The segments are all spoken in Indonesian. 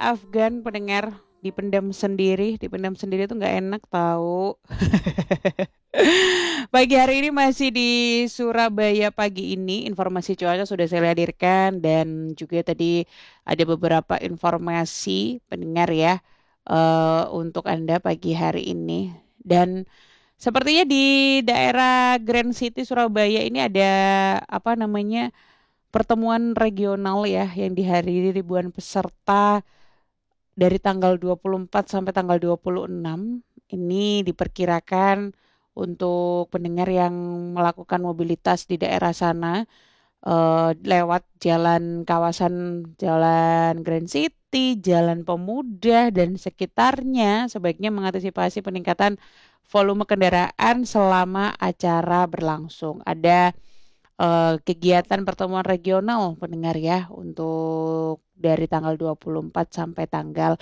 Afgan pendengar, dipendam sendiri tuh nggak enak tahu. Pagi hari ini masih di Surabaya pagi ini informasi cuaca sudah saya hadirkan dan juga tadi ada beberapa informasi pendengar ya untuk Anda pagi hari ini dan sepertinya di daerah Grand City Surabaya ini ada apa namanya pertemuan regional ya yang dihadiri ribuan peserta dari tanggal 24 sampai tanggal 26 ini diperkirakan untuk pendengar yang melakukan mobilitas di daerah sana lewat jalan Grand City, Jalan Pemuda dan sekitarnya sebaiknya mengantisipasi peningkatan volume kendaraan selama acara berlangsung. Ada kegiatan pertemuan regional pendengar ya untuk dari tanggal 24 sampai tanggal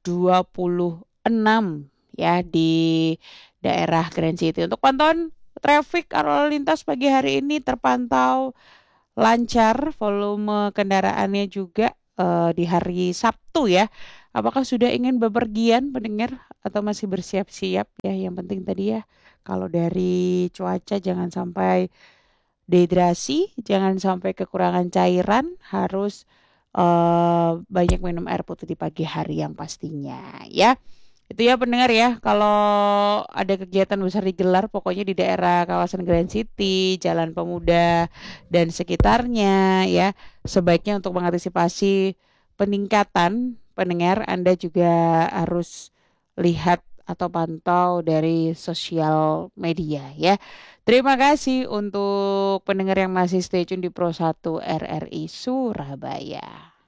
26 ya di daerah Grand City. Untuk pantauan traffic arus lalu lintas pagi hari ini terpantau lancar, volume kendaraannya juga di hari Sabtu ya. Apakah sudah ingin bepergian pendengar atau masih bersiap-siap ya? Yang penting tadi ya kalau dari cuaca jangan sampai dehidrasi, jangan sampai kekurangan cairan, harus banyak minum air putih di pagi hari yang pastinya ya. Itu ya pendengar ya, kalau ada kegiatan besar digelar pokoknya di daerah kawasan Grand City, Jalan Pemuda dan sekitarnya ya, sebaiknya untuk mengantisipasi peningkatan pendengar Anda juga harus lihat atau pantau dari sosial media ya. Terima kasih untuk pendengar yang masih stay tune di Pro 1 RRI Surabaya.